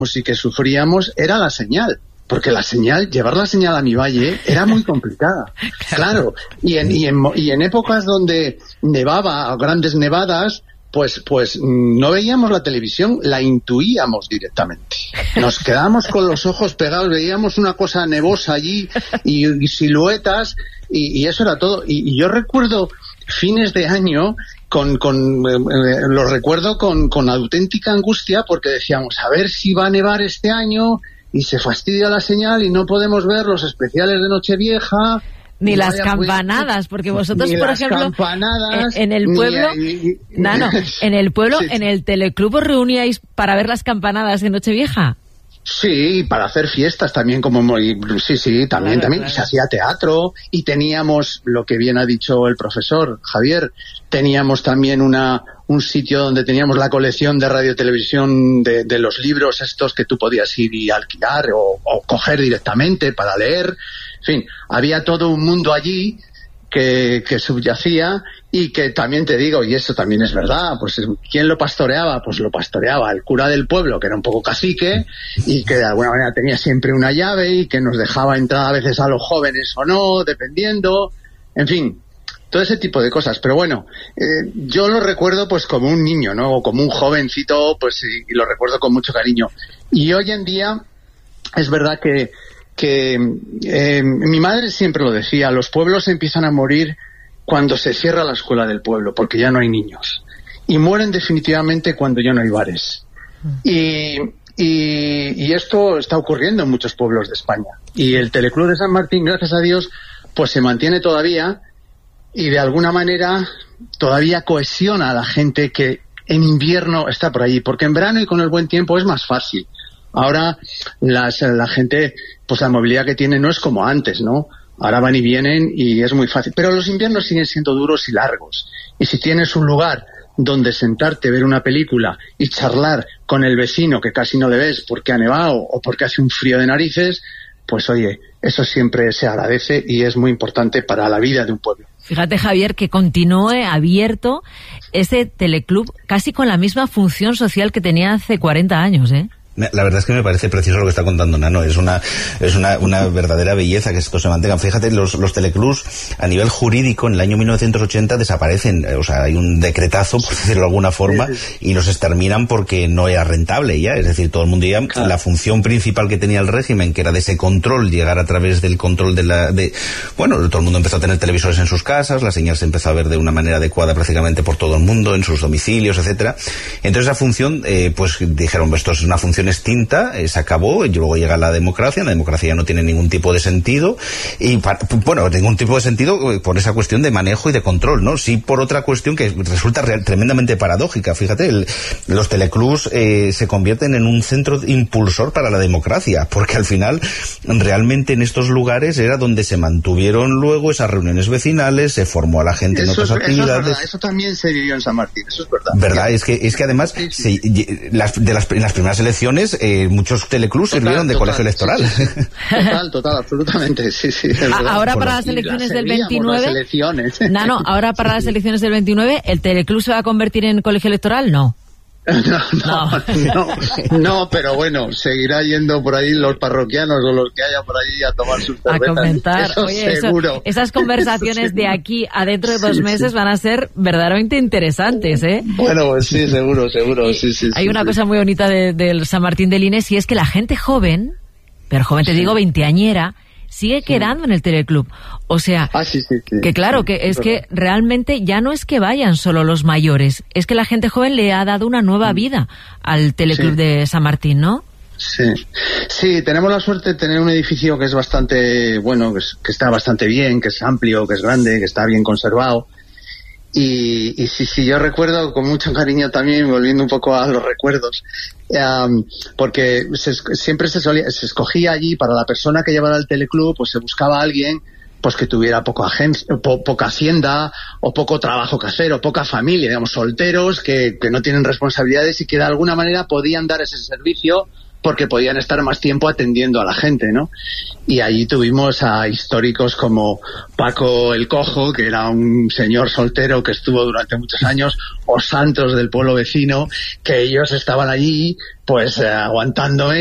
y que sufríamos era la señal. Porque llevar la señal a mi valle era muy complicada. Claro. Y en épocas donde nevaba, grandes nevadas, pues no veíamos la televisión, la intuíamos directamente. Nos quedábamos con los ojos pegados, veíamos una cosa nevosa allí y siluetas y eso era todo. Y yo recuerdo fines de año lo recuerdo con auténtica angustia, porque decíamos, a ver si va a nevar este año y se fastidia la señal y no podemos ver los especiales de Nochevieja. Ni las campanadas, porque vosotros, por ejemplo, en el pueblo, en el pueblo, sí. En el teleclub os reuníais para ver las campanadas de Nochevieja. Sí, para hacer fiestas también, también. Claro. Se hacía teatro y teníamos, lo que bien ha dicho el profesor Javier, teníamos también un sitio donde teníamos la colección de radiotelevisión de los libros estos que tú podías ir y alquilar o coger directamente para leer. En fin, había todo un mundo allí que subyacía y que también te digo, y eso también es verdad, pues ¿quién lo pastoreaba? Pues lo pastoreaba el cura del pueblo, que era un poco cacique y que de alguna manera tenía siempre una llave y que nos dejaba entrar a veces a los jóvenes o no, dependiendo, en fin, todo ese tipo de cosas. Pero bueno, yo lo recuerdo pues como un niño, ¿no? O como un jovencito, pues y lo recuerdo con mucho cariño. Y hoy en día es verdad que mi madre siempre lo decía, los pueblos empiezan a morir cuando se cierra la escuela del pueblo, porque ya no hay niños. Y mueren definitivamente cuando ya no hay bares. Y esto está ocurriendo en muchos pueblos de España. Y el Teleclub de San Martín, gracias a Dios, pues se mantiene todavía y de alguna manera todavía cohesiona a la gente que en invierno está por allí. Porque en verano y con el buen tiempo es más fácil. Ahora la gente, pues la movilidad que tiene no es como antes, ¿no? Ahora van y vienen y es muy fácil. Pero los inviernos siguen siendo duros y largos. Y si tienes un lugar donde sentarte, ver una película y charlar con el vecino que casi no le ves porque ha nevado o porque hace un frío de narices, pues oye, eso siempre se agradece y es muy importante para la vida de un pueblo. Fíjate, Javier, que continúe abierto ese teleclub casi con la misma función social que tenía hace 40 años, ¿eh? La verdad es que me parece precioso lo que está contando Nano. Es una verdadera belleza que esto se mantenga. Fíjate, los teleclubs a nivel jurídico en el año 1980 desaparecen. O sea, hay un decretazo, por decirlo de alguna forma, y los exterminan porque no era rentable ya. Es decir, todo el mundo ya, la función principal que tenía el régimen, que era de ese control, llegar a través del control bueno, todo el mundo empezó a tener televisores en sus casas, la señal se empezó a ver de una manera adecuada prácticamente por todo el mundo, en sus domicilios, etcétera. Entonces esa función, pues dijeron, esto es una función extinta, se acabó, y luego llega la democracia ya no tiene ningún tipo de sentido, y ningún tipo de sentido por esa cuestión de manejo y de control, ¿no? Sí, por otra cuestión que resulta tremendamente paradójica. Fíjate, los teleclubs se convierten en un centro impulsor para la democracia, porque al final realmente en estos lugares era donde se mantuvieron luego esas reuniones vecinales, se formó a la gente en otras actividades. Eso también se vivió en San Martín, eso es verdad. ¿Verdad? Es que además en las primeras elecciones muchos teleclubs sirvieron de colegio electoral. Sí. Total, absolutamente, sí. Ahora para las elecciones del 29... ahora para las elecciones del 29, ¿el teleclub se va a convertir en colegio electoral? No. No, pero bueno, seguirá yendo por ahí los parroquianos o los que haya por allí a tomar sus cervezas. A comentar. Eso seguro. Esas conversaciones de aquí a dentro de 2 meses van a ser verdaderamente interesantes, ¿eh? Bueno, pues sí, seguro, sí. Hay una cosa muy bonita del San Martín de Lines, y es que la gente joven, pero joven te digo veinteañera, sigue quedando en el teleclub. O sea, que claro, que es que realmente ya no es que vayan solo los mayores, es que la gente joven le ha dado una nueva vida al teleclub de San Martín, ¿no? Sí, tenemos la suerte de tener un edificio que es bastante bueno, que está bastante bien, que es amplio, que es grande, que está bien conservado. Y sí, yo recuerdo con mucho cariño también, volviendo un poco a los recuerdos, porque siempre se escogía allí para la persona que llevara el teleclub, pues se buscaba a alguien pues que tuviera poca hacienda o poco trabajo que hacer o poca familia, digamos, solteros que no tienen responsabilidades y que de alguna manera podían dar ese servicio porque podían estar más tiempo atendiendo a la gente, ¿no? Y allí tuvimos a históricos como Paco el Cojo, que era un señor soltero que estuvo durante muchos años, o Santos del pueblo vecino, que ellos estaban allí pues aguantándome